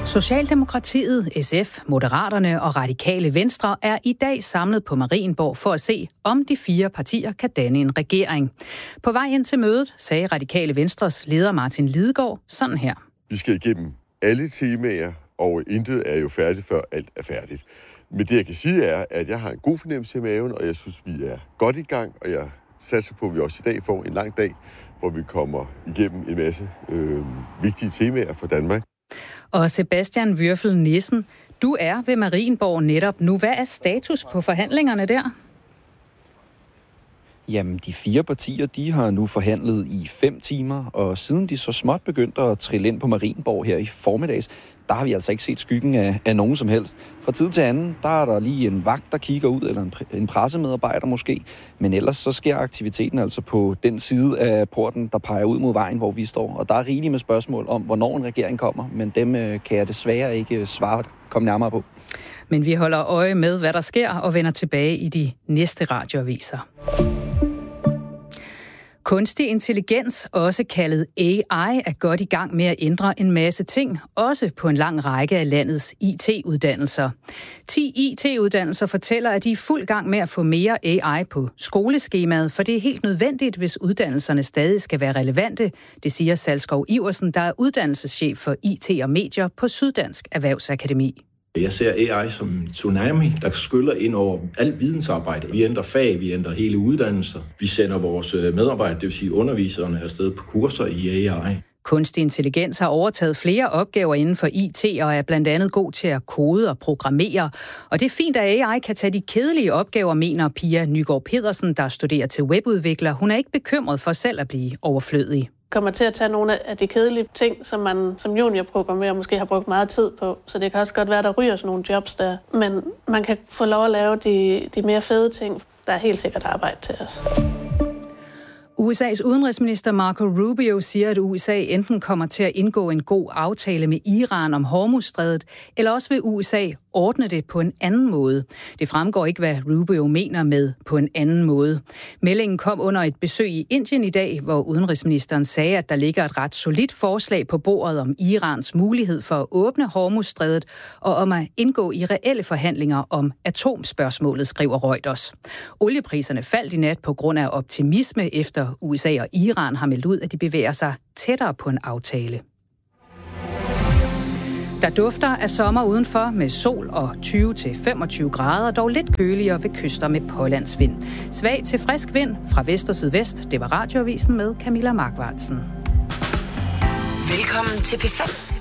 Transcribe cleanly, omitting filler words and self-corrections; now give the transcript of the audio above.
Socialdemokratiet, SF, Moderaterne og Radikale Venstre er i dag samlet på Marienborg for at se, om de 4 partier kan danne en regering. På vej ind til mødet sagde Radikale Venstres leder Martin Lidegaard sådan her. Vi skal igennem alle temaer, og intet er jo færdigt, før alt er færdigt. Men det, jeg kan sige, er, at jeg har en god fornemmelse i maven, og jeg synes, vi er godt i gang, og jeg satser på, at vi også i dag får en lang dag, hvor vi kommer igennem en masse vigtige temaer for Danmark. Og Sebastian Würfel Nissen, du er ved Marienborg netop nu. Hvad er status på forhandlingerne der? Jamen, de 4 partier, de har nu forhandlet i 5 timer, og siden de så småt begyndte at trille ind på Marienborg her i formiddags, der har vi altså ikke set skyggen af nogen som helst. Fra tid til anden, der er der lige en vagt, der kigger ud, eller en pressemedarbejder måske. Men ellers så sker aktiviteten altså på den side af porten, der peger ud mod vejen, hvor vi står. Og der er rigeligt med spørgsmål om, hvornår en regering kommer, men dem kan jeg desværre ikke komme nærmere på. Men vi holder øje med, hvad der sker, og vender tilbage i de næste radioaviser. Kunstig intelligens, også kaldet AI, er godt i gang med at ændre en masse ting, også på en lang række af landets IT-uddannelser. 10 IT-uddannelser fortæller, at de er fuld gang med at få mere AI på skoleskemaet, for det er helt nødvendigt, hvis uddannelserne stadig skal være relevante, det siger Salskov Iversen, der er uddannelseschef for IT og medier på Syddansk Erhvervsakademi. Jeg ser AI som en tsunami, der skyller ind over alt vidensarbejde. Vi ændrer fag, vi ændrer hele uddannelser. Vi sender vores medarbejdere, det vil sige underviserne, afsted på kurser i AI. Kunstig intelligens har overtaget flere opgaver inden for IT og er blandt andet god til at kode og programmere. Og det er fint, at AI kan tage de kedelige opgaver, mener Pia Nygaard Pedersen, der studerer til webudvikler. Hun er ikke bekymret for selv at blive overflødig. Kommer til at tage nogle af de kedelige ting, som man som juniorprogrammerer måske har brugt meget tid på. Så det kan også godt være, der ryger sådan nogle jobs der. Men man kan få lov at lave de mere fede ting. Der er helt sikkert arbejde til os. USA's udenrigsminister Marco Rubio siger, at USA enten kommer til at indgå en god aftale med Iran om Hormuzstrædet, eller også vil USA ordne det på en anden måde. Det fremgår ikke, hvad Rubio mener med på en anden måde. Meldingen kom under et besøg i Indien i dag, hvor udenrigsministeren sagde, at der ligger et ret solidt forslag på bordet om Irans mulighed for at åbne Hormuzstrædet og om at indgå i reelle forhandlinger om atomspørgsmålet, skriver Reuters. Oliepriserne faldt i nat på grund af optimisme efter USA og Iran har meldt ud, at de bevæger sig tættere på en aftale. Der dufter af sommer udenfor med sol og 20-25 grader, dog lidt køligere ved kyster med pålandsvind. Svag til frisk vind fra vest og sydvest. Det var radioavisen med Camilla Markvartsen. Velkommen til P5.